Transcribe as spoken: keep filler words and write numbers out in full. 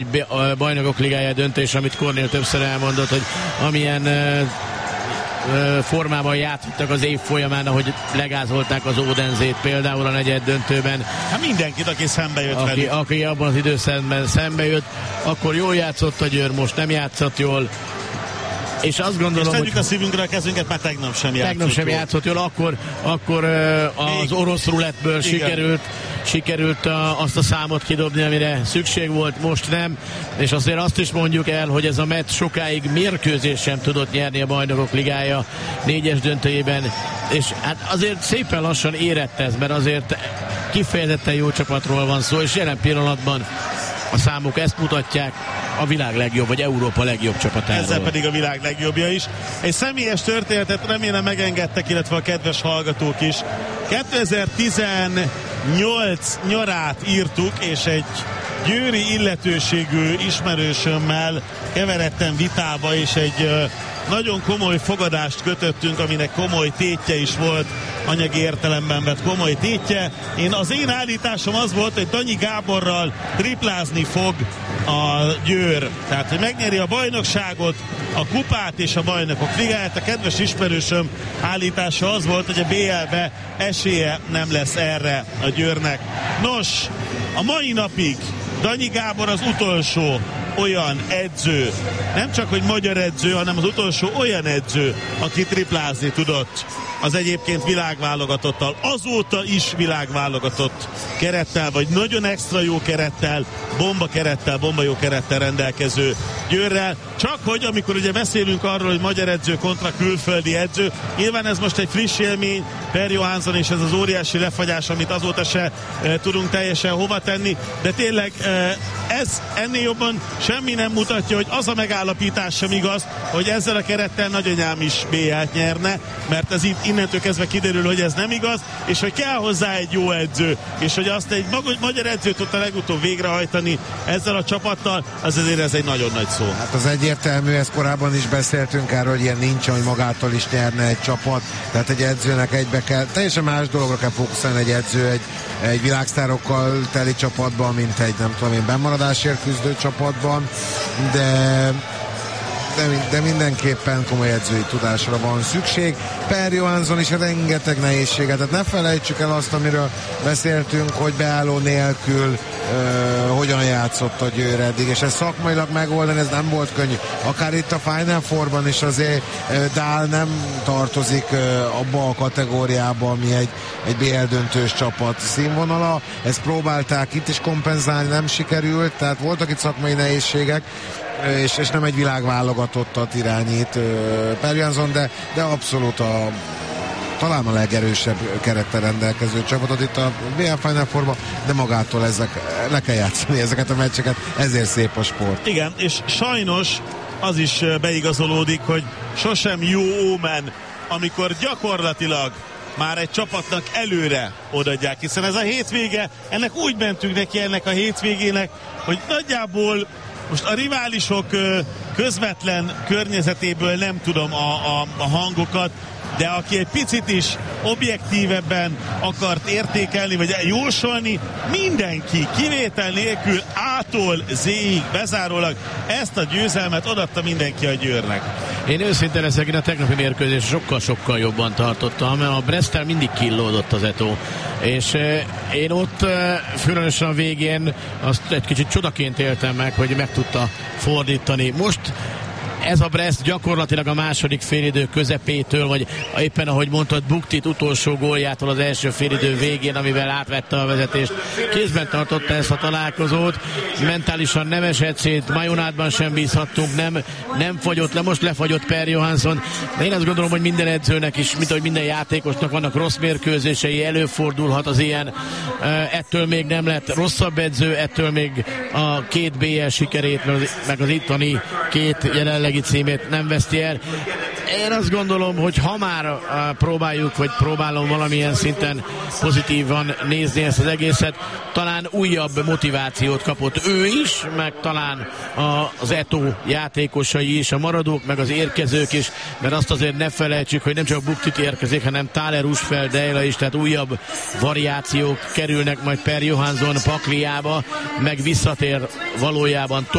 a Bajnokok Ligája döntés, amit Kornél többször elmondott, hogy amilyen formában játszottak az év folyamán, ahogy legázolták az Odensét például a negyed döntőben. Hát mindenkit, aki szembe jött aki, velük. aki abban az időszakban szembe jött, akkor jól játszott a Győr, most nem játszott jól. És azt gondolom, és tegyük hogy a szívünkre a kezünket, mert tegnap sem játszott tegnap sem jól. játszott jól, akkor, akkor uh, az orosz rulettből sikerült, sikerült uh, azt a számot kidobni, amire szükség volt, most nem, és azért azt is mondjuk el, hogy ez a meccs sokáig mérkőzés sem tudott nyerni a Bajnokok Ligája négyes döntőjében, és hát azért szépen lassan érett ez, mert azért kifejezetten jó csapatról van szó, és jelen pillanatban a számok ezt mutatják, a világ legjobb, vagy Európa legjobb csapatáról. Ezzel pedig a világ legjobbja is. Egy személyes történetet remélem megengedtek, illetve a kedves hallgatók is. kétezer-tizennyolc nyarát írtuk, és egy győri illetőségű ismerősömmel keveredtem vitába, és egy nagyon komoly fogadást kötöttünk, aminek komoly tétje is volt, anyagi értelemben vett komoly tétje. Én, az én állításom az volt, hogy Danyi Gáborral triplázni fog a Győr. Tehát, hogy megnyeri a bajnokságot, a kupát és a Bajnokok Ligáját. A kedves ismerősöm állítása az volt, hogy a bé el-be esélye nem lesz erre a Győrnek. Nos, a mai napig Danyi Gábor az utolsó olyan edző, nem csak hogy magyar edző, hanem az utolsó olyan edző, aki triplázni tudott az egyébként világválogatottal, azóta is világválogatott kerettel, vagy nagyon extra jó kerettel, bomba kerettel, bomba jó kerettel rendelkező Győrrel. Csak hogy amikor ugye beszélünk arról, hogy magyar edző kontra külföldi edző, nyilván ez most egy friss élmény, Per Johansson és ez az óriási lefagyás, amit azóta se e, tudunk teljesen hova tenni, de tényleg e, ez ennél jobban semmi nem mutatja, hogy az a megállapítás sem igaz, hogy ezzel a kerettel nagyanyám is bé el-t nyerne, mert ez itt innentől kezdve kiderül, hogy ez nem igaz, és hogy kell hozzá egy jó edző, és hogy azt egy maga, magyar edző tudta legutóbb végrehajtani ezzel a csapattal, az azért ez egy nagyon nagy szó. Hát az egyértelmű, ezt korábban is beszéltünk erről, hogy ilyen nincs, hogy magától is nyerne egy csapat, tehát egy edzőnek egybe kell, teljesen más dologra kell fókuszálni egy edző egy, egy világsztárokkal teli csapatban, mint egy nem tudom én bennmaradásért küzdő csapatban, de De, de mindenképpen komoly edzői tudásra van szükség. Per Johansson is rengeteg nehézséget, tehát ne felejtsük el azt, amiről beszéltünk, hogy beálló nélkül uh, hogyan játszott a Győr eddig, és ez szakmailag megoldani, ez nem volt könnyű. Akár itt a Final Fourban is azért uh, Dál nem tartozik uh, abba a kategóriába, ami egy, egy bé el döntős csapat színvonala. Ezt próbálták itt is kompenzálni, nem sikerült, tehát voltak itt szakmai nehézségek, És, és nem egy világválogatottat irányít Per Johansson, de, de abszolút a talán a legerősebb kerettel rendelkező csapatot itt a bé el Final Fourban, de magától ezek, le kell játszani ezeket a meccseket, ezért szép a sport. Igen, és sajnos az is beigazolódik, hogy sosem jó ómen, amikor gyakorlatilag már egy csapatnak előre odaadják, hiszen ez a hétvége, ennek úgy mentünk neki ennek a hétvégének, hogy nagyjából most a riválisok közvetlen környezetéből nem tudom a, a, a hangokat, de aki egy picit is objektívebben akart értékelni, vagy jósolni, mindenki kivétel nélkül A-tól Z-ig bezárólag ezt a győzelmet odaadta mindenki a Győrnek. Én őszintén leszek, én a tegnapi mérkőzés sokkal-sokkal jobban tartottam, mert a Bresztel mindig killódott az Eto. És eh, én ott eh, különösen a végén azt egy kicsit csodaként éltem meg, hogy meg tudta fordítani. Most ez a Brest gyakorlatilag a második félidő közepétől, vagy éppen ahogy mondtad, Buktit utolsó góljától az első félidő végén, amivel átvette a vezetést. Kézben tartotta ezt a találkozót, mentálisan nem esett szét, Majonátban sem bízhattunk, nem, nem fagyott le, most lefagyott Per Johansson. De én azt gondolom, hogy minden edzőnek is, mint ahogy minden játékosnak vannak rossz mérkőzései, előfordulhat az ilyen. Ettől még nem lett rosszabb edző, ettől még a két bé el sikerét, meg az itteni két jelenleg címét nem veszti el. én azt gondolom, hogy ha már uh, próbáljuk, vagy próbálom valamilyen szinten pozitívan nézni ezt az egészet, talán újabb motivációt kapott ő is, meg talán a, az Eto játékosai is, a maradók, meg az érkezők is, mert azt azért ne felejtsük, hogy nem csak Buktit érkezik, hanem Thaler, Rushfeld, Deila is, tehát újabb variációk kerülnek majd Per Johansson pakliába, meg visszatér valójában